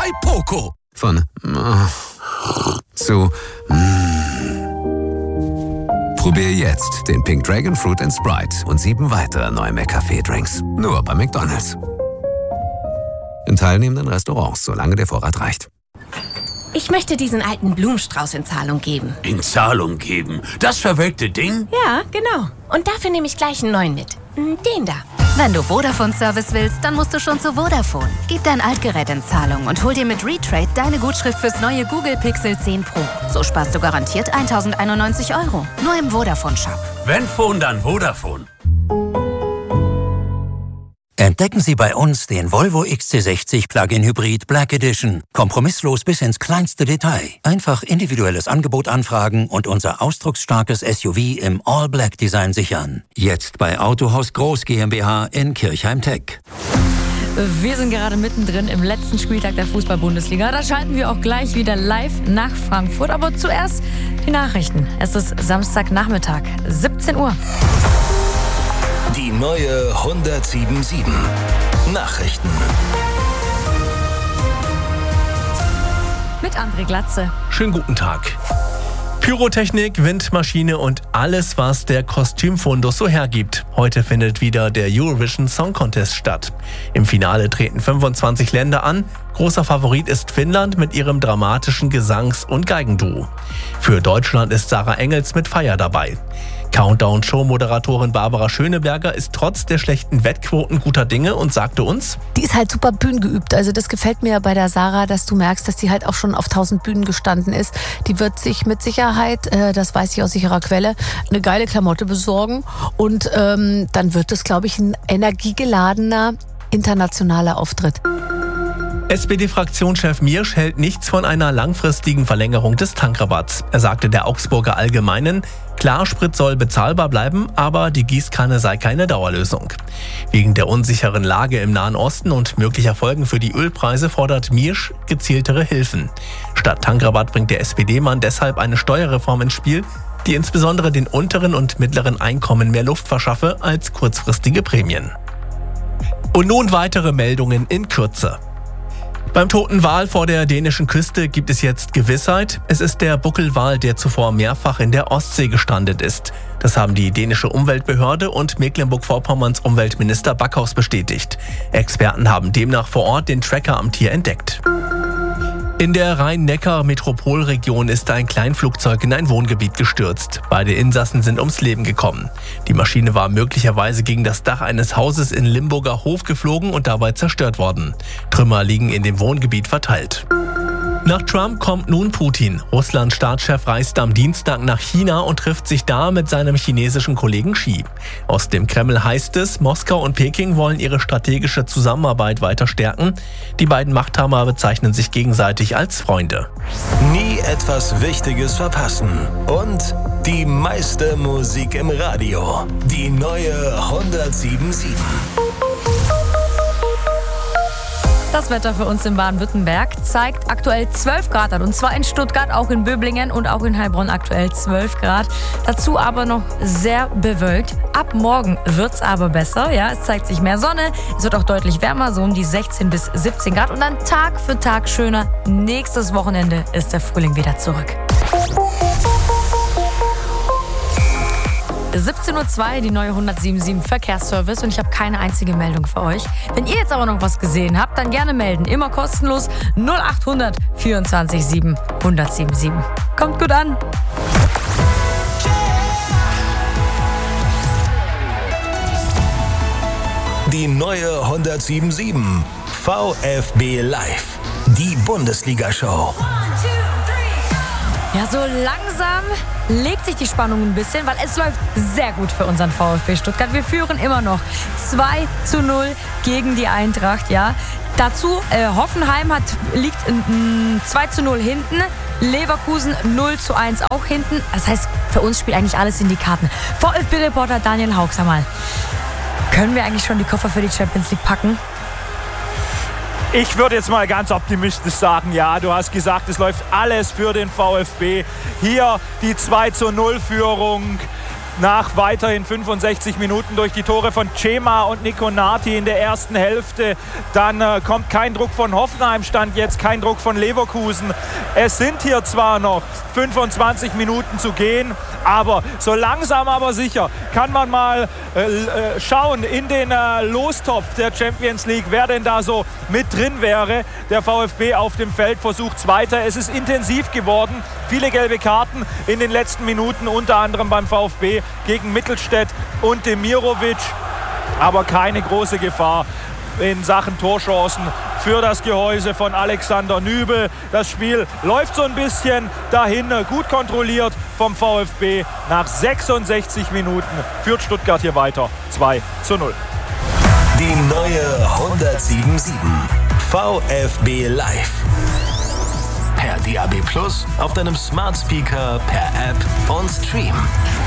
Poco. Von zu Probier jetzt den Pink Dragon Fruit & Sprite und 7 weitere neue McCafé-Drinks. Nur bei McDonald's. In teilnehmenden Restaurants, solange der Vorrat reicht. Ich möchte diesen alten Blumenstrauß in Zahlung geben. In Zahlung geben? Das verwelkte Ding? Ja, genau. Und dafür nehme ich gleich einen neuen mit. Den da. Wenn du Vodafone-Service willst, dann musst du schon zu Vodafone. Gib dein Altgerät in Zahlung und hol dir mit Retrade deine Gutschrift fürs neue Google Pixel 10 Pro. So sparst du garantiert 1.091 €. Nur im Vodafone-Shop. Wenn Phone, dann Vodafone. Entdecken Sie bei uns den Volvo XC60 Plug-in Hybrid Black Edition. Kompromisslos bis ins kleinste Detail. Einfach individuelles Angebot anfragen und unser ausdrucksstarkes SUV im All-Black-Design sichern. Jetzt bei Autohaus Groß GmbH in Kirchheim-Tech. Wir sind gerade mittendrin im letzten Spieltag der Fußball-Bundesliga. Da schalten wir auch gleich wieder live nach Frankfurt. Aber zuerst die Nachrichten. Es ist Samstagnachmittag, 17 Uhr. Die neue 107.7 Nachrichten. Mit André Glatze. Schönen guten Tag. Pyrotechnik, Windmaschine und alles, was der Kostümfundus so hergibt. Heute findet wieder der Eurovision Song Contest statt. Im Finale treten 25 Länder an. Großer Favorit ist Finnland mit ihrem dramatischen Gesangs- und Geigenduo. Für Deutschland ist Sarah Engels mit Feier dabei. Countdown-Show-Moderatorin Barbara Schöneberger ist trotz der schlechten Wettquoten guter Dinge und sagte uns: Die ist halt super bühnengeübt. Also das gefällt mir bei der Sarah, dass du merkst, dass die halt auch schon auf 1000 Bühnen gestanden ist. Die wird sich mit Sicherheit, das weiß ich aus sicherer Quelle, eine geile Klamotte besorgen. Und dann wird es, glaube ich, ein energiegeladener internationaler Auftritt. SPD-Fraktionschef Miersch hält nichts von einer langfristigen Verlängerung des Tankrabatts. Er sagte der Augsburger Allgemeinen, Klarsprit soll bezahlbar bleiben, aber die Gießkanne sei keine Dauerlösung. Wegen der unsicheren Lage im Nahen Osten und möglicher Folgen für die Ölpreise fordert Miersch gezieltere Hilfen. Statt Tankrabatt bringt der SPD-Mann deshalb eine Steuerreform ins Spiel, die insbesondere den unteren und mittleren Einkommen mehr Luft verschaffe als kurzfristige Prämien. Und nun weitere Meldungen in Kürze. Beim toten Wal vor der dänischen Küste gibt es jetzt Gewissheit. Es ist der Buckelwal, der zuvor mehrfach in der Ostsee gestrandet ist. Das haben die dänische Umweltbehörde und Mecklenburg-Vorpommerns Umweltminister Backhaus bestätigt. Experten haben demnach vor Ort den Tracker am Tier entdeckt. In der Rhein-Neckar-Metropolregion ist ein Kleinflugzeug in ein Wohngebiet gestürzt. Beide Insassen sind ums Leben gekommen. Die Maschine war möglicherweise gegen das Dach eines Hauses in Limburger Hof geflogen und dabei zerstört worden. Trümmer liegen in dem Wohngebiet verteilt. Nach Trump kommt nun Putin. Russlands Staatschef reist am Dienstag nach China und trifft sich da mit seinem chinesischen Kollegen Xi. Aus dem Kreml heißt es, Moskau und Peking wollen ihre strategische Zusammenarbeit weiter stärken. Die beiden Machthaber bezeichnen sich gegenseitig als Freunde. Nie etwas Wichtiges verpassen. Und die meiste Musik im Radio. Die neue 107.7. Das Wetter für uns in Baden-Württemberg zeigt aktuell 12 Grad an. Und zwar in Stuttgart, auch in Böblingen und auch in Heilbronn aktuell 12 Grad. Dazu aber noch sehr bewölkt. Ab morgen wird es aber besser. Ja, es zeigt sich mehr Sonne. Es wird auch deutlich wärmer, so um die 16 bis 17 Grad. Und dann Tag für Tag schöner. Nächstes Wochenende ist der Frühling wieder zurück. 17:02 Uhr, die neue 107.7 Verkehrsservice und ich habe keine einzige Meldung für euch. Wenn ihr jetzt aber noch was gesehen habt, dann gerne melden. Immer kostenlos 0800 24 7 1077. Kommt gut an. Die neue 107.7 VfB Live. Die Bundesliga-Show. Ja, so langsam legt sich die Spannung ein bisschen, weil es läuft sehr gut für unseren VfB Stuttgart. Wir führen immer noch 2:0 gegen die Eintracht, ja. Dazu Hoffenheim liegt 2:0 hinten, Leverkusen 0:1 auch hinten. Das heißt, für uns spielt eigentlich alles in die Karten. VfB-Reporter Daniel Hauck, sag mal, können wir eigentlich schon die Koffer für die Champions League packen? Ich würde jetzt mal ganz optimistisch sagen, ja, du hast gesagt, es läuft alles für den VfB. Hier die 2:0 Führung. nach weiterhin 65 Minuten durch die Tore von Cema und Nico Nati in der ersten Hälfte. Dann kommt kein Druck von Hoffenheim, stand jetzt kein Druck von Leverkusen. Es sind hier zwar noch 25 Minuten zu gehen, aber so langsam aber sicher kann man mal schauen in den Lostopf der Champions League, wer denn da so mit drin wäre. Der VfB auf dem Feld versucht weiter. Es ist intensiv geworden. Viele gelbe Karten in den letzten Minuten, unter anderem beim VfB gegen Mittelstädt und Demirovic. Aber keine große Gefahr in Sachen Torchancen für das Gehäuse von Alexander Nübel. Das Spiel läuft so ein bisschen dahin, gut kontrolliert vom VfB. Nach 66 Minuten führt Stuttgart hier weiter 2:0. Die neue 107.7 VfB Live. Per DAB+, auf deinem Smart Speaker, per App und Stream.